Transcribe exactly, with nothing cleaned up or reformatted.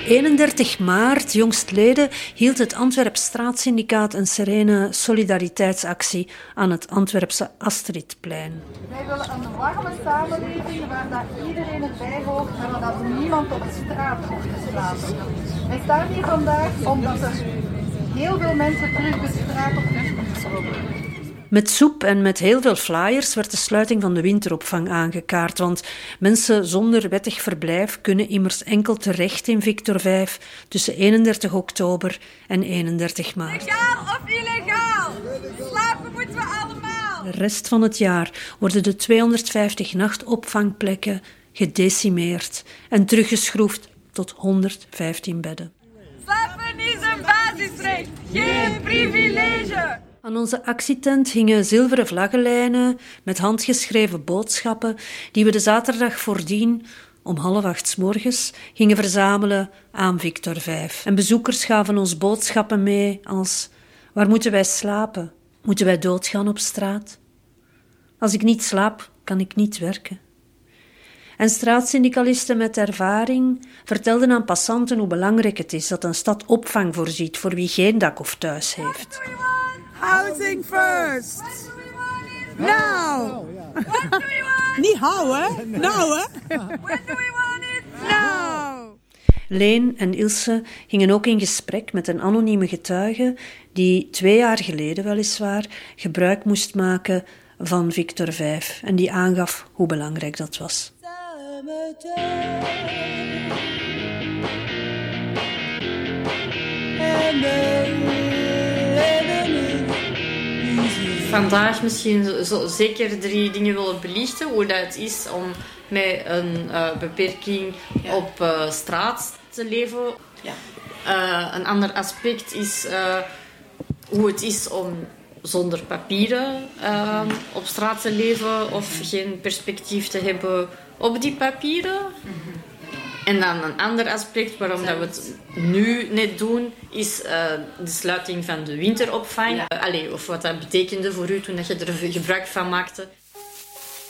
eenendertig maart, jongstleden, hield het Antwerps Straatsyndicaat een serene solidariteitsactie aan het Antwerpse Astridplein. Wij willen een warme samenleving waar dat iedereen erbij hoort en waar dat niemand op straat hoeft te slapen. Wij staan hier vandaag omdat er heel veel mensen terug de straat op moeten. Met soep en met heel veel flyers werd de sluiting van de winteropvang aangekaart, want mensen zonder wettig verblijf kunnen immers enkel terecht in Victor vijf tussen eenendertig oktober en eenendertig maart. Legaal of illegaal? Slapen moeten we allemaal! De rest van het jaar worden de tweehonderdvijftig nachtopvangplekken gedecimeerd en teruggeschroefd tot honderdvijftien bedden. Slapen is een basisrecht, geen privilege! Aan onze actietent hingen zilveren vlaggenlijnen met handgeschreven boodschappen die we de zaterdag voordien om half acht 's morgens gingen verzamelen aan Victor vijf. En bezoekers gaven ons boodschappen mee als: waar moeten wij slapen? Moeten wij doodgaan op straat? Als ik niet slaap, kan ik niet werken. En straatsyndicalisten met ervaring vertelden aan passanten hoe belangrijk het is dat een stad opvang voorziet voor wie geen dak of thuis heeft. Housing first! Now! What do we want? Niet hou, hè? Nou, hè? When do we want it? Now! Leen en Ilse gingen ook in gesprek met een anonieme getuige die twee jaar geleden weliswaar gebruik moest maken van Victor vijf en die aangaf hoe belangrijk dat was. Vandaag misschien zo, zo, zeker drie dingen willen belichten. Hoe dat het is om met een uh, beperking ja. op uh, straat te leven. Ja. Uh, een ander aspect is uh, hoe het is om zonder papieren uh, op straat te leven of geen perspectief te hebben op die papieren. Mm-hmm. En dan een ander aspect waarom dat we het nu net doen, is uh, de sluiting van de winteropvang. Ja. Uh, allee, of wat dat betekende voor u toen dat je er gebruik van maakte.